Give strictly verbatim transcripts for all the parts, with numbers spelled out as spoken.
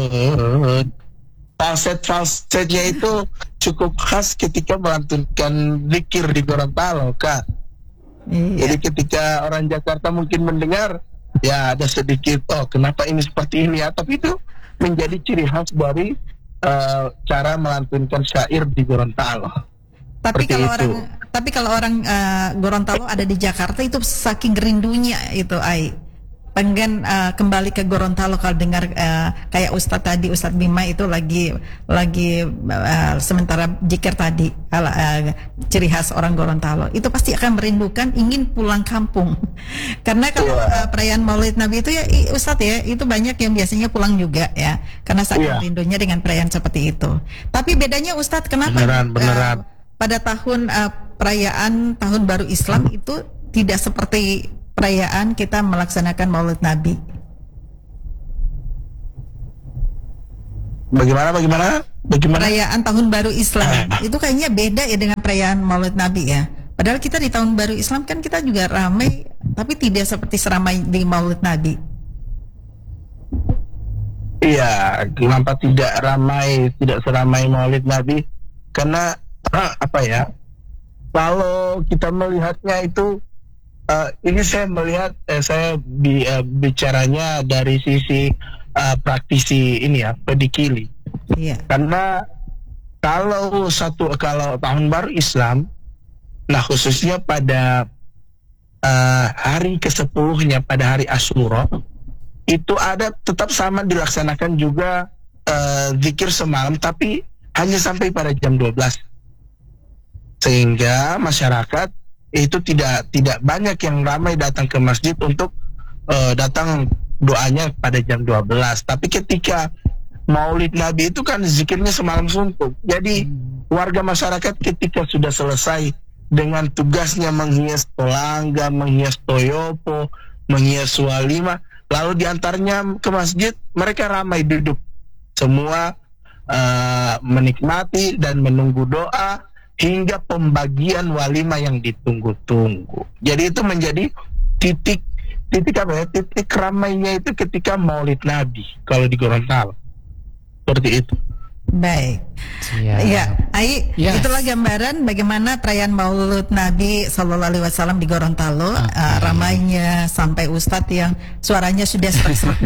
Mahmud. Falset-falsetnya itu cukup khas ketika melantunkan zikir di Gorontalo, Kak. Iya. Jadi ketika orang Jakarta mungkin mendengar, ya ada sedikit, oh kenapa ini seperti ini ya. Tapi itu menjadi ciri khas dari uh, cara melantunkan syair di Gorontalo. Tapi Seperti kalau itu. orang, tapi kalau orang uh, Gorontalo ada di Jakarta itu saking rindunya itu, Ai. Pengen uh, kembali ke Gorontalo kalau dengar uh, kayak Ustadz tadi, Ustadz Bima itu lagi lagi uh, sementara zikir tadi, uh, uh, ciri khas orang Gorontalo itu pasti akan merindukan, ingin pulang kampung. Karena kalau uh, perayaan Maulid Nabi itu ya Ustadz ya, itu banyak yang biasanya pulang juga ya, karena saking Iya. rindunya dengan perayaan seperti itu. Tapi bedanya Ustadz kenapa Beneran, beneran. Uh, pada tahun uh, perayaan Tahun Baru Islam itu tidak seperti perayaan kita melaksanakan Maulid Nabi? Bagaimana, bagaimana? Bagaimana? Perayaan Tahun Baru Islam itu kayaknya beda ya dengan perayaan Maulid Nabi ya. Padahal kita di Tahun Baru Islam kan kita juga ramai, tapi tidak seperti seramai di Maulid Nabi. Iya, kenapa tidak ramai, tidak seramai Maulid Nabi? Karena ah, apa ya? Kalau kita melihatnya itu, uh, ini saya melihat, eh, saya bi, uh, bicaranya dari sisi uh, praktisi ini ya, pedikili. Iya. Karena kalau satu kalau Tahun Baru Islam, nah khususnya pada uh, hari kesepuluhnya pada hari Asyura, itu ada tetap sama dilaksanakan juga uh, zikir semalam, tapi hanya sampai pada jam dua belas, sehingga masyarakat itu tidak tidak banyak yang ramai datang ke masjid untuk uh, datang doanya pada jam dua belas. Tapi ketika Maulid Nabi itu kan zikirnya semalam suntuk, jadi warga masyarakat ketika sudah selesai dengan tugasnya menghias tolangga, menghias toyopo, menghias walima, lalu diantarnya ke masjid, mereka ramai duduk semua uh, menikmati dan menunggu doa hingga pembagian walima yang ditunggu-tunggu. Jadi itu menjadi titik titik apa ya? Titik ramainya itu ketika Maulid Nabi kalau di Gorontalo. Seperti itu. Baik. Ya. Ya, Ai, Yes. itulah gambaran bagaimana perayaan Maulid Nabi Sallallahu Alaihi Wasallam di Gorontalo. Okay. Uh, ramainya sampai Ustadz yang suaranya sudah serak-serak.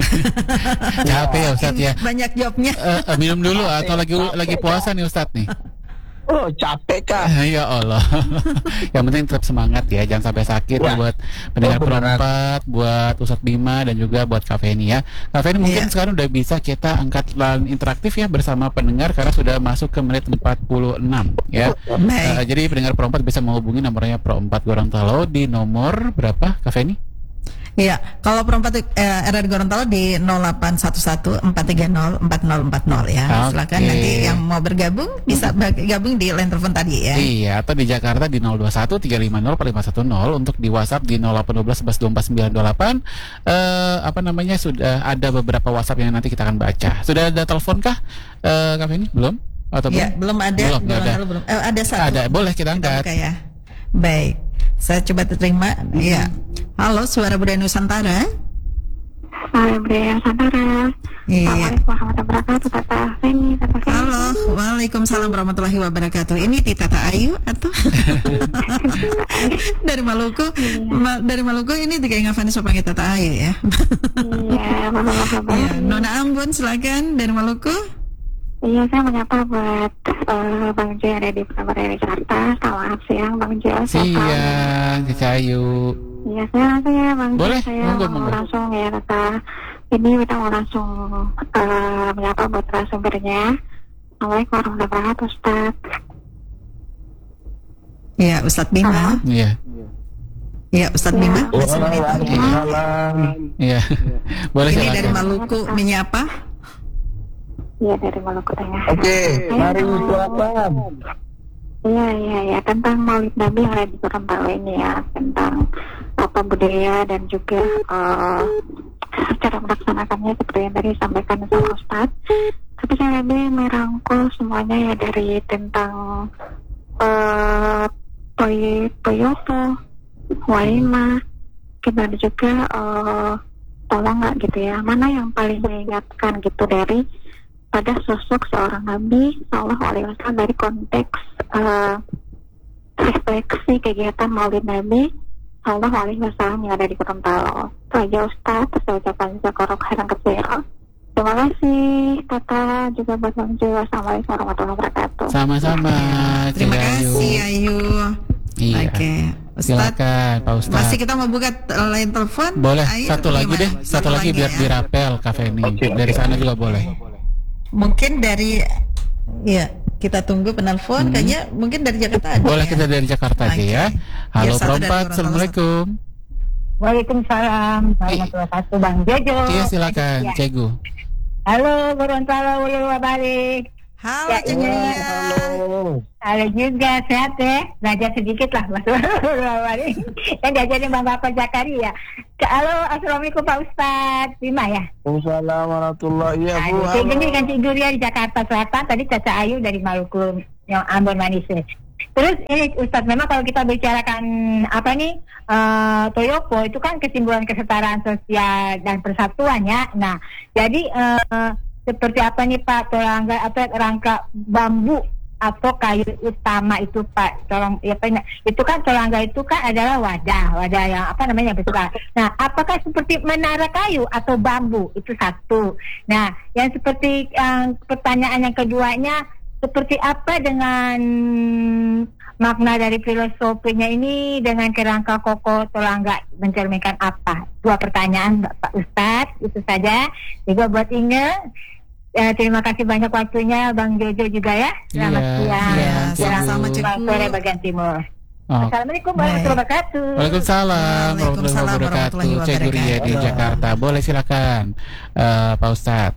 Capek ya Ustadz ya. Banyak jawabnya. Eh, eh, minum dulu atau lagi lagi puasa nih Ustadz nih? Oh, capek Kak. Ya Allah. Yang penting tetap semangat ya, jangan sampai sakit. Wah. Buat pendengar Oh, beneran. perempat, buat Ustadz Bima dan juga buat Kak Feni ya. Kak Feni mungkin Iya. sekarang udah bisa kita angkat line interaktif ya bersama pendengar karena sudah masuk ke menit empat puluh enam ya. Baik. Eh, jadi pendengar perempat bisa menghubungi nomornya Pro empat Gorontalo di nomor berapa Kak Feni? Iya, kalau perempat eh, R R Gorontalo di nol delapan satu satu empat tiga nol empat nol empat nol ya. Oke. Silakan nanti yang mau bergabung bisa bergabung di line telepon tadi ya. Iya, atau di Jakarta di nol dua satu tiga lima nol empat lima satu nol, untuk di WhatsApp di nol delapan satu dua satu dua empat sembilan dua delapan. Eh apa namanya, sudah ada beberapa WhatsApp yang nanti kita akan baca. Sudah ada telepon kah? Eh Kak Feni? Belum? Atau Ya, belum? belum ada. Belum, nggak ada. belum. Eh, ada satu. Ada, boleh kita angkat. buka ya. Baik. Saya coba terima. Iya. Halo, suara budaya Nusantara. Halo, budaya Nusantara. Iya. Assalamualaikum warahmatullahi wabarakatuh, Tata Feni, Tata Feni. Halo, waalaikumsalam warahmatullahi wabarakatuh. Ini Tita Ayu atau dari Maluku? Ma- dari Maluku ini tiga Ngafani Sopangi Tata Ayu ya. Iya, masalah kabar. Ya, Nona Ambon silakan dari Maluku. Iya, saya menyapa buat uh, Bang Jo yang ada di Pekanbaru Jakarta. Selamat siang, Bang Jo. Siang, Cica Ayu. Iya, saya langsung ya, Bang Jo. Boleh, Saya monggo, mau monggo. langsung ya, Tata. Ini kita mau langsung uh, menyapa buat narasumbernya. Assalamualaikum warahmatullahi wabarakatuh, Ustaz. Ya, Ustadz Bima. Iya, Ya, Ustadz Bima. Masih menit. Waalaikumsalam. iya. Boleh Ini dari silakan. Maluku menyapa. Iya, dari Maluku Tengah. Oke, mari silakan. Iya, iya, ya, tentang Maulid Nabi yang ada di Gorontalo ini ya, tentang apa budaya dan juga uh, cara melaksanakannya seperti yang tadi disampaikan sama Ustadz. Tapi saya lebih merangkul semuanya ya dari tentang uh, toy, Toyoto, Waima, dan juga uh, tolonglah gitu ya, mana yang paling mengingatkan gitu dari pada sosok seorang Nabi Sallallahu Alaihi Wasallam dari konteks uh, refleksi kegiatan Maulid Nabi Sallallahu Alaihi Wasallam yang ada di Gorontalo. Itu aja Ustaz, saya ucapkan jazakallahu khairan katsiran. Terima kasih Tata, juga buat Bang Jo. Assalamualaikum warahmatullahi wabarakatuh. Sama-sama. Terima Cik Ayu. kasih Ayu. Iya. Oke, Ustaz. Silakan Pak Ustaz. Masih kita mau buka line telepon? Boleh, Ayu, satu lagi gimana? deh, satu, lagi biar ya. dirapel kafe ini. Oke, Dari oke. sana juga boleh. Mungkin dari ya kita tunggu penelpon. Hmm. Kayaknya mungkin dari Jakarta ada. Boleh ya? kita dari Jakarta aja Oke. ya. Biar Halo satu dari Perempat, Gorontalo, Assalamualaikum. Waalaikumsalam warahmatullahi wabarakatuh, Bang Jojo. Iya silakan, Ya. Cegu. Halo Gorontalo, Ulu Balik. Halo Ya, Cik iya. Lia. Halo. Halo juga, sehat ya. Belajar sedikit lah, Mas Ulu Balik. Kan diajarin Bang Bapak Zakaria. Halo, Assalamualaikum Pak Ustadz. Bima ya. Waalaikumsalam warahmatullahi wabarakatuh. Aduh, kayak gini kan Tiduria di Jakarta Selatan. Tadi Caca Ayu dari Maluku yang Ambon Manis. Terus ini Ustadz, memang kalau kita bicarakan apa nih uh, Toyopo itu kan kesimpulan kesetaraan sosial dan persatuan ya. Nah, jadi uh, seperti apa nih Pak, tolangga atau rangka bambu atau kayu utama itu Pak, tolong ya Pak, itu kan tolangga itu kan adalah wadah, wadah yang apa namanya betul. Nah, apakah seperti menara kayu atau bambu itu satu. Nah, yang seperti uh, pertanyaan yang keduanya, seperti apa dengan makna dari filosofinya ini dengan kerangka koko tolangga mencerminkan apa? Dua pertanyaan Pak Ustadz, itu saja. Juga buat Inge, eh, terima kasih banyak waktunya Bang Jojo juga ya. Selamat Iya, siang. iya, sama-sama, Cegu. Cegu. Selamat sore bagian timur. Oh. Assalamualaikum warahmatullahi wabarakatuh. Waalaikumsalam warahmatullahi Waalaikumsalam wabarakatuh. warahmatullahi Cegu Ria di wabarakatuh. Jakarta. Boleh silakan eh, Pak Ustadz.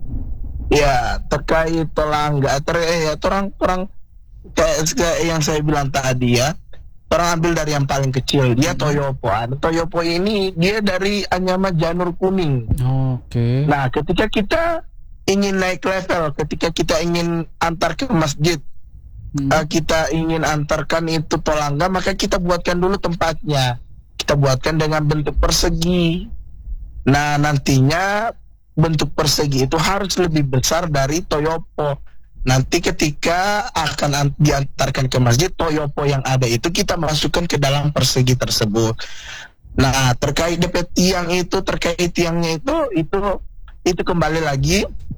Ya, terkait tolangga, ter eh, ya, orang orang kayak, kayak yang saya bilang tadi ya, orang ambil dari yang paling kecil, dia Toyopo. Ada Toyopo ini dia dari Anyama Janur Kuning. Oke. Nah, ketika kita ingin naik level, ketika kita ingin antar ke masjid, Hmm. eh, kita ingin antarkan itu tolangga, maka kita buatkan dulu tempatnya. Kita buatkan dengan bentuk persegi. Nah, nantinya bentuk persegi itu harus lebih besar dari Toyopo. Nanti ketika akan an- diantarkan ke masjid, Toyopo yang ada itu kita masukkan ke dalam persegi tersebut. Nah, terkait D P tiang itu, terkait tiangnya itu, itu itu kembali lagi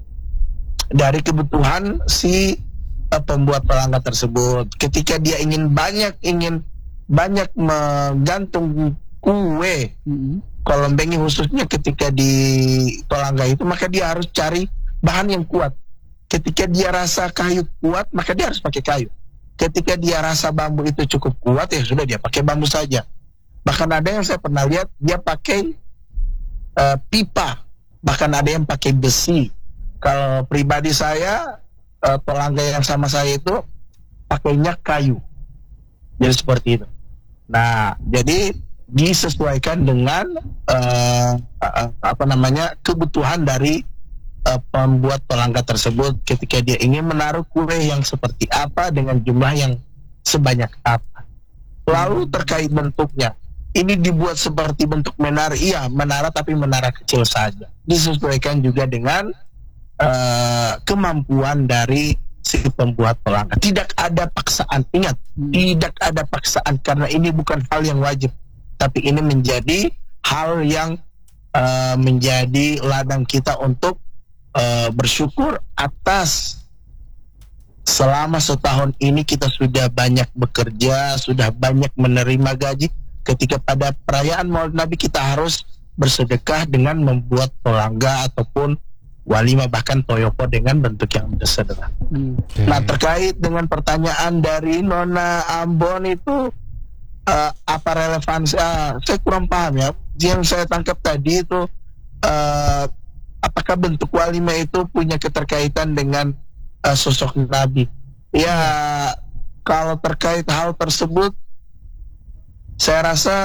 dari kebutuhan si uh, pembuat tolangga tersebut. Ketika dia ingin banyak ingin banyak menggantung kue Hmm. kolombengi khususnya ketika di tolangga itu, maka dia harus cari bahan yang kuat. Ketika dia rasa kayu kuat, maka dia harus pakai kayu. Ketika dia rasa bambu itu cukup kuat, ya sudah dia pakai bambu saja. Bahkan ada yang saya pernah lihat dia pakai uh, pipa, bahkan ada yang pakai besi. Kalau pribadi saya, uh, tolangga yang sama saya itu pakainya kayu. Jadi seperti itu. Nah, jadi disesuaikan dengan uh, uh, apa namanya kebutuhan dari uh, pembuat tolangga tersebut ketika dia ingin menaruh kue yang seperti apa dengan jumlah yang sebanyak apa. Lalu terkait bentuknya, ini dibuat seperti bentuk menara, iya menara tapi menara kecil saja. Disesuaikan juga dengan uh, kemampuan dari si pembuat tolangga. Tidak ada paksaan, ingat, Hmm. tidak ada paksaan karena ini bukan hal yang wajib. Tapi ini menjadi hal yang uh, menjadi ladang kita untuk uh, bersyukur atas selama setahun ini kita sudah banyak bekerja, sudah banyak menerima gaji. Ketika pada perayaan Maulid Nabi kita harus bersedekah dengan membuat tolangga ataupun walimah, bahkan toyopo dengan bentuk yang sederhana. Oke. Nah, terkait dengan pertanyaan dari Nona Ambon itu, Uh, apa relevansi? Uh, saya kurang paham ya. Yang saya tangkap tadi itu, uh, apakah bentuk walimah itu punya keterkaitan dengan uh, sosok Nabi? Ya, kalau terkait hal tersebut, saya rasa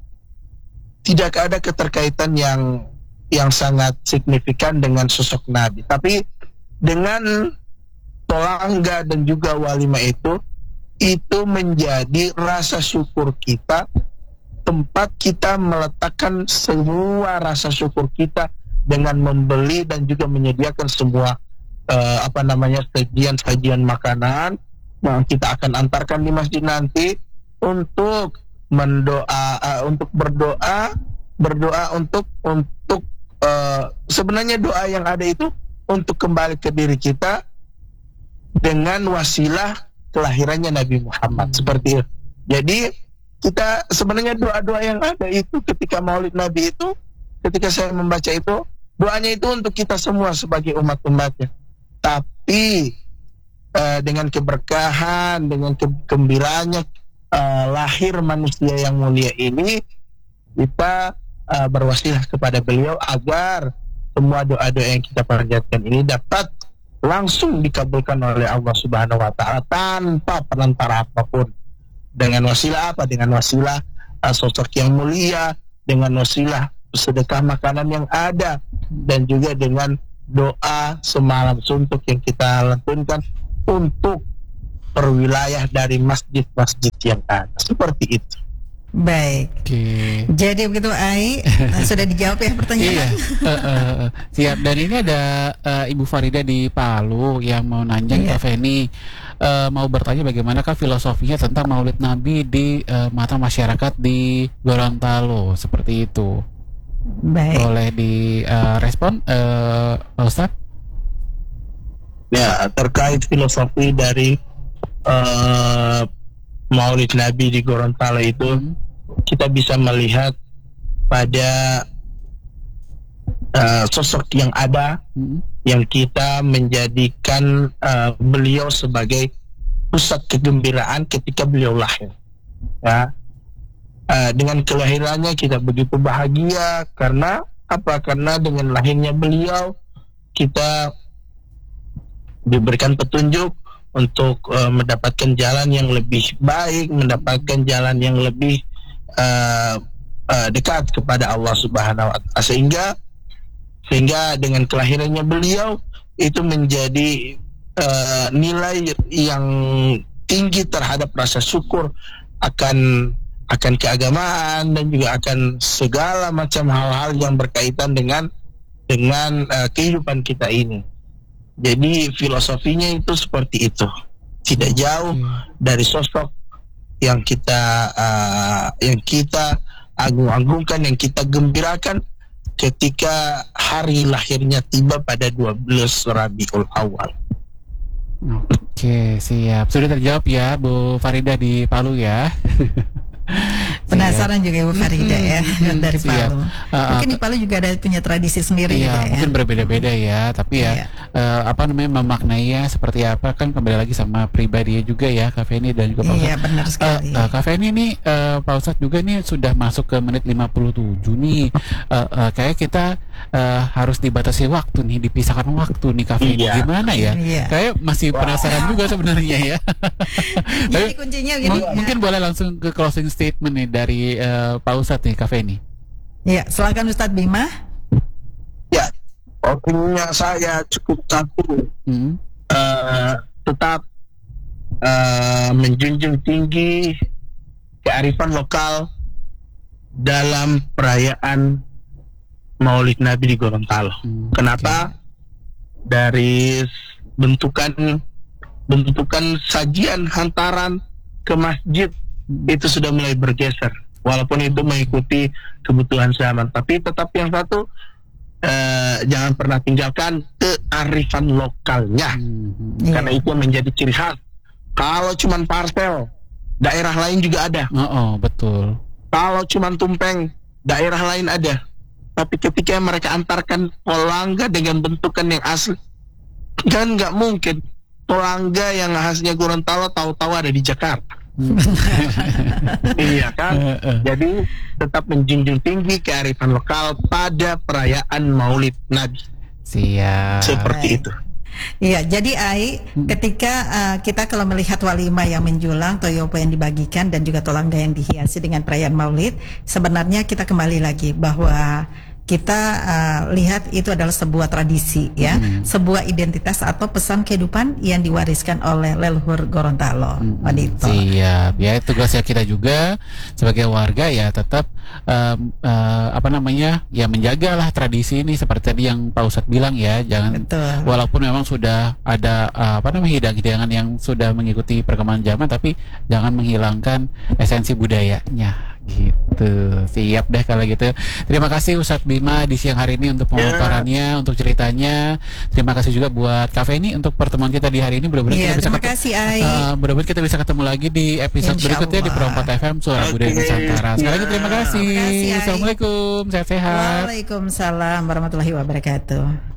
tidak ada keterkaitan yang yang sangat signifikan dengan sosok Nabi. Tapi dengan tolangga dan juga walimah itu, itu menjadi rasa syukur kita tempat kita meletakkan semua rasa syukur kita dengan membeli dan juga menyediakan semua uh, apa namanya sajian-sajian makanan yang kita akan antarkan di masjid nanti untuk mendoa uh, untuk berdoa berdoa untuk untuk uh, sebenarnya doa yang ada itu untuk kembali ke diri kita dengan wasilah kelahirannya Nabi Muhammad, seperti itu. Jadi kita sebenarnya doa-doa yang ada itu ketika Maulid Nabi itu, ketika saya membaca itu, doanya itu untuk kita semua sebagai umat-umatnya. Tapi uh, dengan keberkahan, dengan kegembiraannya uh, lahir manusia yang mulia ini, kita uh, berwasilah kepada beliau agar semua doa-doa yang kita panjatkan ini dapat langsung dikabulkan oleh Allah Subhanahu wa taala tanpa perantara apapun. Dengan wasilah apa? Dengan wasilah uh, sosok yang mulia, dengan wasilah sedekah makanan yang ada, dan juga dengan doa semalam suntuk yang kita lantunkan untuk perwilayah dari masjid-masjid yang ada. Seperti itu. Baik. Oke. Jadi begitu Ai, sudah dijawab ya pertanyaan. Iya. uh, uh, uh. Siap. Dan ini ada uh, Ibu Farida di Palu yang mau nanya Iya. ke Feni, uh, mau bertanya bagaimanakah filosofinya tentang Maulid Nabi di uh, mata masyarakat di Gorontalo, seperti itu. Baik. Boleh di uh, respon, uh, Pak Ustadz? Ya, terkait filosofi dari uh, Maulid Nabi di Gorontalo itu, Hmm. kita bisa melihat pada uh, sosok yang ada, Hmm. yang kita menjadikan uh, beliau sebagai pusat kegembiraan ketika beliau lahir. Ya, uh, dengan kelahirannya kita begitu bahagia karena apa? Karena dengan lahirnya beliau kita diberikan petunjuk untuk uh, mendapatkan jalan yang lebih baik, mendapatkan jalan yang lebih uh, uh, dekat kepada Allah Subhanahu wa taala, sehingga sehingga dengan kelahirannya beliau itu menjadi uh, nilai yang tinggi terhadap rasa syukur akan akan keagamaan dan juga akan segala macam hal-hal yang berkaitan dengan dengan uh, kehidupan kita ini. Jadi filosofinya itu seperti itu, tidak jauh dari sosok yang kita uh, yang kita agung-agungkan, yang kita gembirakan ketika hari lahirnya tiba pada dua belas Rabiul Awal. Oke, siap. Sudah terjawab ya Bu Farida di Palu ya. Penasaran juga Ibu Farida ya dari Siap. Palu. Uh, Mungkin di Palu juga ada punya tradisi sendiri Iya, juga ya. mungkin berbeda-beda ya, tapi ya Iya. eh, apa namanya memaknai ya seperti apa kan kembali lagi sama pribadi juga ya Kak Feni dan juga Pak Iya, Ustadz. benar sekali. Eh, eh, Kak Feni nih eh, Pak Ustadz juga nih sudah masuk ke menit lima puluh tujuh nih. Eh, eh, kayak kita eh, harus dibatasi waktu nih, dipisahkan waktu nih Kak Feni. Iya. Gimana ya? Iya. Kayak masih penasaran juga sebenarnya ya. Jadi Tapi kuncinya m- gini. mungkin boleh langsung ke closing statement nih dari eh, Pak Ustadz nih Kak Feni. Ya, silakan Ustadz Bima. Ya, opininya saya cukup satu, Hmm. uh, tetap uh, menjunjung tinggi kearifan lokal dalam perayaan Maulid Nabi di Gorontalo. Hmm, Kenapa? Dari bentukan bentukan sajian hantaran ke masjid itu sudah mulai bergeser, walaupun itu mengikuti kebutuhan zaman, tapi tetap yang satu, eh, jangan pernah tinggalkan kearifan lokalnya, Hmm. Iya. karena itu menjadi ciri khas. Kalau cuman parcel, daerah lain juga ada. Oh, oh, betul. Kalau cuman tumpeng, daerah lain ada. Tapi ketika mereka antarkan polangga dengan bentukan yang asli, kan nggak mungkin polangga yang khasnya Gorontalo tahu-tahu ada di Jakarta. Iya kan? Eh, eh. Jadi tetap menjunjung tinggi kearifan lokal pada perayaan Maulid Nabi. Siap. Seperti Baik. itu. Iya, jadi Ai, ketika uh, kita kalau melihat walimah yang menjulang, toyopo yang dibagikan dan juga tolangga yang dihiasi dengan perayaan Maulid, sebenarnya kita kembali lagi bahwa kita uh, lihat itu adalah sebuah tradisi ya, hmm. sebuah identitas atau pesan kehidupan yang diwariskan oleh leluhur Gorontalo. Hmm. Wanito. Siap. Ya, tugasnya kita juga sebagai warga ya tetap um, uh, apa namanya ya menjagalah tradisi ini seperti tadi yang Pak Ustadz bilang ya, jangan Betul. Walaupun memang sudah ada uh, apa namanya hidang-hidangan yang sudah mengikuti perkembangan zaman, tapi jangan menghilangkan esensi budayanya. Gitu. Siap deh kalau gitu. Terima kasih Ustadz Bima di siang hari ini untuk pemaparannya, yeah. untuk ceritanya. Terima kasih juga buat Cafe ini untuk pertemuan kita di hari ini. Mudah-mudahan yeah, kita bisa terima ketemu, kasih Ai. Uh, mudah-mudahan kita bisa ketemu lagi di episode Insya berikutnya Allah. Di Perompat F M Suara okay. Budaya Nusantara. Sekali lagi terima kasih. Terima kasih, Assalamualaikum, sehat-sehat. Waalaikumsalam warahmatullahi wabarakatuh.